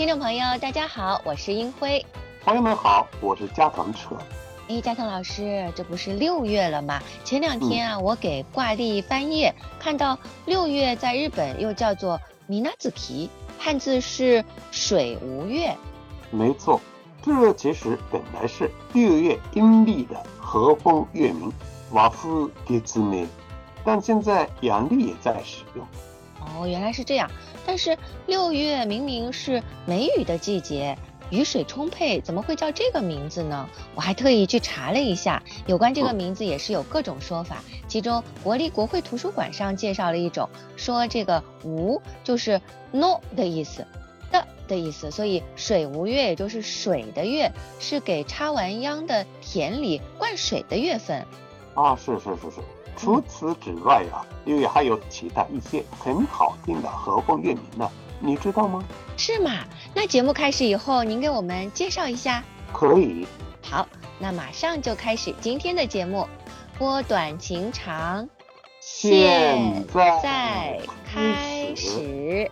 听众朋友，大家好，我是英辉。 朋友们好，我是加藤彻。 加藤老师，这不是6月了吗？前2天我给挂历翻页，看到6月在日本又叫做Minazuki，汉字是水无月。 没错，这其实本来是6月阴历的和风月名瓦夫迭兹内，但现在阳历也在使用。 原来是这样。但是6月明明是梅雨的季节，雨水充沛，怎么会叫这个名字呢？我还特意去查了一下，有关这个名字也是有各种说法。其中国立国会图书馆上介绍了一种，说这个无就是 no 的意思，的意思，所以水无月也就是水的月，是给插完秧的田里灌水的月份。 是。除此之外6月还有其他一些很好听的和风月名呢，你知道吗？ 是吗？那节目开始以后，您给我们介绍一下。 可以。 好，那马上就开始今天的节目，拨短情长， 现在开始。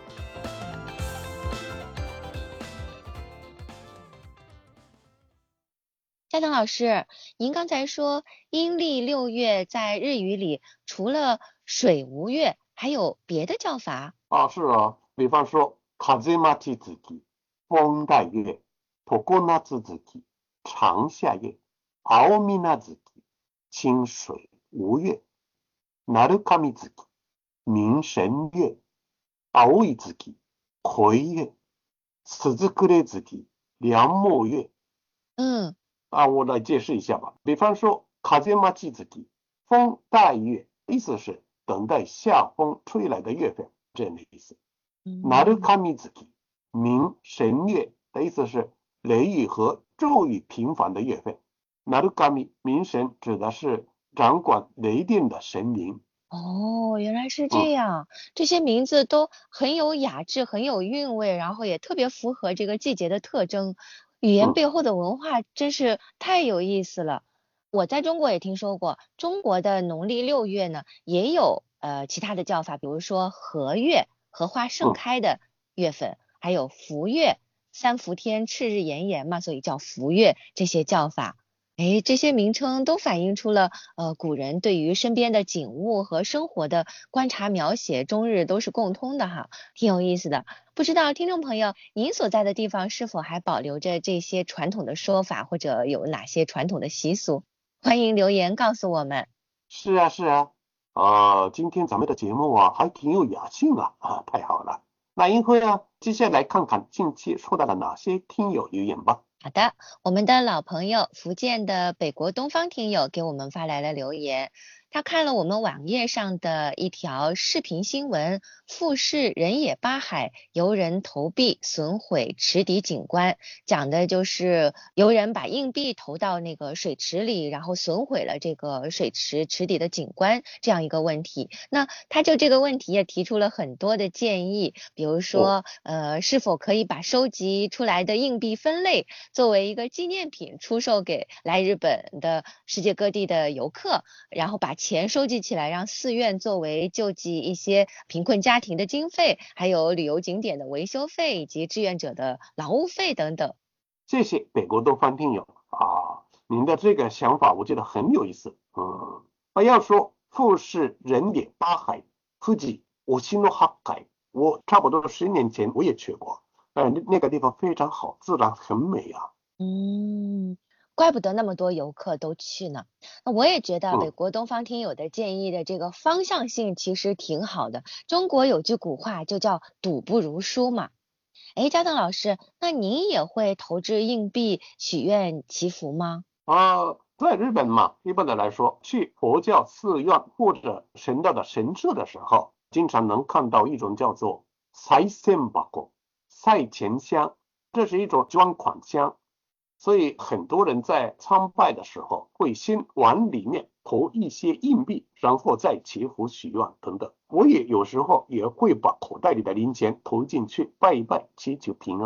加藤老师，您刚才说阴历6月在日语里除了水无月还有别的叫法？ 是啊，比方说風待月、风带月、常夏月、长夏月、青水月、清水无月、鳴神月、明神月、青い月、恋月、鈴暮月、梁末月。我来解释一下吧。比方说風待月、风带月，意思是等待夏风吹来的月份，这样的意思。鳴神月、明神月的意思是雷雨和骤雨频繁的月份。鳴神明神指的是掌管雷电的神明。 原来是这样。这些名字都很有雅致，很有韵味，然后也特别符合这个季节的特征。语言背后的文化真是太有意思了。我在中国也听说过，中国的农历6月呢也有其他的叫法，比如说荷月，荷花盛开的月份，还有伏月，三伏天赤日炎炎嘛，所以叫伏月，这些叫法。这些名称都反映出了古人对于身边的景物和生活的观察描写，终日都是共通的哈，挺有意思的。不知道听众朋友您所在的地方是否还保留着这些传统的说法，或者有哪些传统的习俗？欢迎留言告诉我们。 是啊，今天咱们的节目还挺有雅兴太好了。那英辉接下来看看近期收到了哪些听友留言吧。 好的，我们的老朋友福建的北国东方听友给我们发来了留言，他看了我们网页上的一条视频新闻，富士人野八海游人投币损毁池底景观，讲的就是游人把硬币投到那个水池里，然后损毁了这个水池底的景观这样一个问题。那他就这个问题也提出了很多的建议，比如说是否可以把收集出来的硬币分类，作为一个纪念品出售给来日本的世界各地的游客，然后把钱收集起来，让寺院作为救济一些贫困家庭的经费，还有旅游景点的维修费以及志愿者的劳务费等等。 谢谢北国东方听友您的这个想法我觉得很有意思。要说富士人野八海富士吉の八海，我差不多10年前我也去过，那个地方非常好，自然很美怪不得那么多游客都去呢。那我也觉得北国东方听友的建议的这个方向性其实挺好的。中国有句古话就叫赌不如输嘛。加藤老师，那您也会投掷硬币许愿祈福吗？ 在日本嘛，一般的来说，去佛教寺院或者神道的神社的时候，经常能看到一种叫做賽銭箱、赛钱箱，这是一种捐款箱。所以很多人在参拜的时候会先往里面投一些硬币，然后再祈福许愿等等。我也有时候也会把口袋里的零钱投进去拜一拜，祈求平安。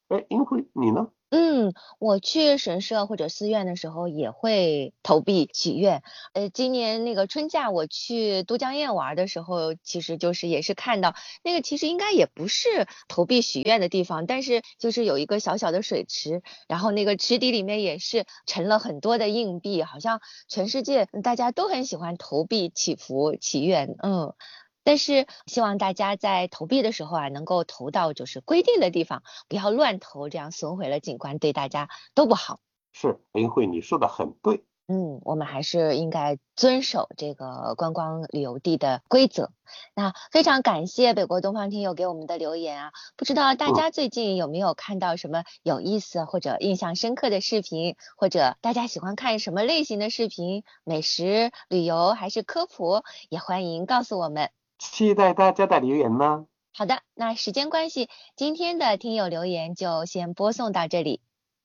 英惠你呢？ 我去神社或者寺院的时候也会投币许愿。今年那个春假我去都江堰玩的时候，其实就是也是看到那个其实应该也不是投币许愿的地方，但是就是有一个小小的水池，然后那个池底里面也是盛了很多的硬币，好像全世界大家都很喜欢投币祈福祈愿。但是希望大家在投币的时候啊，能够投到就是规定的地方，不要乱投，这样损毁了景观，对大家都不好。 是，英惠你说的很对。 我们还是应该遵守这个观光旅游地的规则。那非常感谢北国东方听友给我们的留言啊，不知道大家最近有没有看到什么有意思或者印象深刻的视频，或者大家喜欢看什么类型的视频，美食、旅游还是科普，也欢迎告诉我们。 期待大家的留言呢。 好的，那时间关系，今天的听友留言就先播送到这里。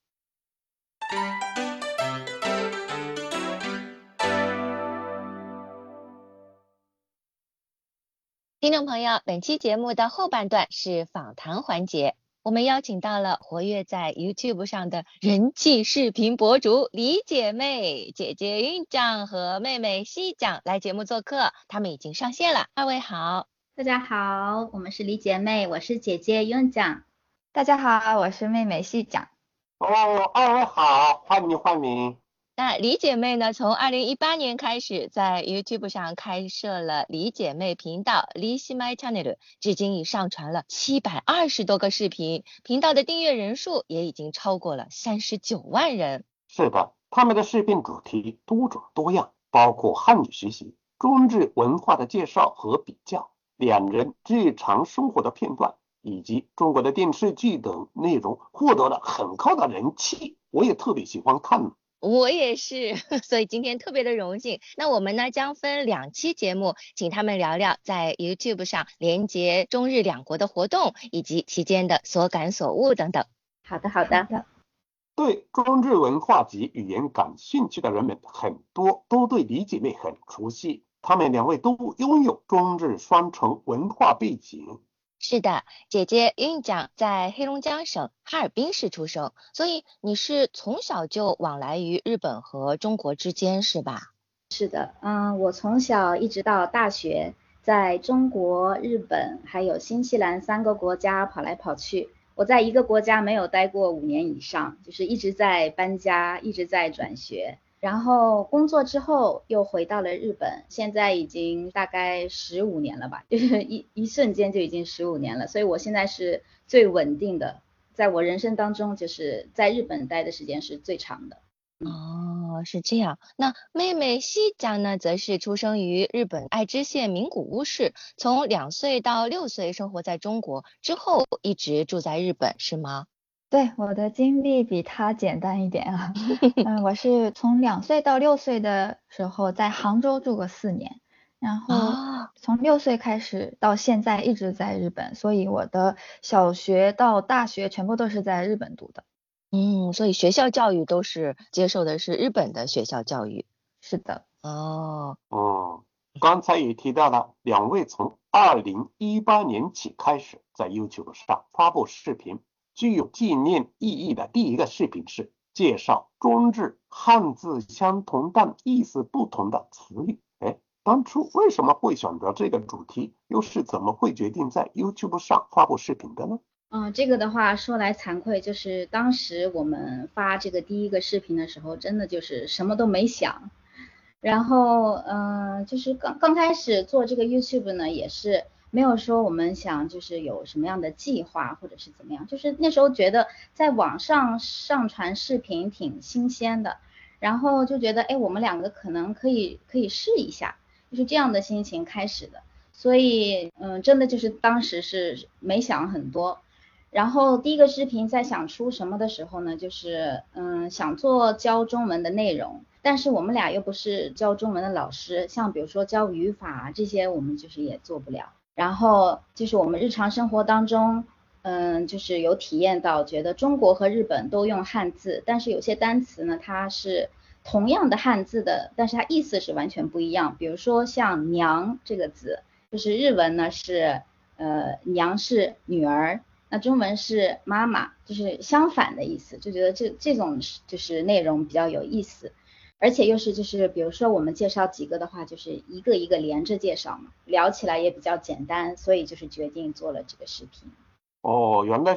听众朋友，本期节目的后半段是访谈环节，我们邀请到了活跃在 YouTube 上的人气视频博主李姐妹、姐姐韵酱和妹妹西酱来节目做客，他们已经上线了。二位好。 大家好，我们是李姐妹，我是姐姐韵酱。 大家好，我是妹妹细讲。 二位好，欢迎欢迎。 那李姐妹呢，从2018年开始在 YouTube 上开设了李姐妹频道 Lishimai Channel， 至今已上传了720多个视频，频道的订阅人数也已经超过了39万人。 是的，他们的视频主题多种多样，包括汉语学习、中日文化的介绍和比较，两人日常生活的片段，以及中国的电视剧等内容，获得了很高的人气。我也特别喜欢看。 我也是，所以今天特别的荣幸。那我们呢将分2期节目，请他们聊聊在 YouTube 上连接中日两国的活动，以及期间的所感所悟等等。 好的。 对中日文化及语言感兴趣的人们很多都对李姐妹很熟悉，她们两位都拥有中日双重文化背景。 是的，姐姐韵酱在黑龙江省哈尔滨市出生，所以你是从小就往来于日本和中国之间是吧？ 是的，我从小一直到大学，在中国、日本还有新西兰3个国家跑来跑去。我在一个国家没有待过5年以上，就是一直在搬家，一直在转学。然后工作之后又回到了日本，现在已经大概15年了吧，就是一瞬间就已经15年了，所以我现在是最稳定的，在我人生当中就是在日本待的时间是最长的。 是这样。那妹妹西酱呢，则是出生于日本爱知县名古屋市，从2岁到6岁生活在中国，之后一直住在日本，是吗？ 对，我的经历比他简单一点啊。我是从2岁到6岁的时候在杭州住过4年，然后从6岁开始到现在一直在日本，所以我的小学到大学全部都是在日本读的。 所以学校教育都是接受的是日本的学校教育。 是的。 刚才也提到了，两位从2018年起开始在 YouTube 上发布视频，具有纪念意义的第一个视频是介绍中日汉字相同但意思不同的词语。当初为什么会选择这个主题，又是怎么会决定在 YouTube 上发布视频的呢？ 这个的话说来惭愧，就是当时我们发这个第一个视频的时候，真的就是什么都没想。然后就是刚开始做这个 YouTube 呢，也是没有说我们想就是有什么样的计划或者是怎么样，就是那时候觉得在网上上传视频挺新鲜的，然后就觉得我们2个可能可以试一下，就是这样的心情开始的。所以真的就是当时是没想很多。然后第一个视频在想出什么的时候呢，就是想做教中文的内容，但是我们俩又不是教中文的老师，像比如说教语法这些我们就是也做不了。然后就是我们日常生活当中就是有体验到，觉得中国和日本都用汉字，但是有些单词呢它是同样的汉字的，但是它意思是完全不一样。比如说像娘这个字，就是日文呢是娘是女儿， 那中文是妈妈，就是相反的意思，就觉得这种就是内容比较有意思，而且又是就是比如说我们介绍几个的话，就是一个一个连着介绍嘛，聊起来也比较简单，所以就是决定做了这个视频。 哦，原来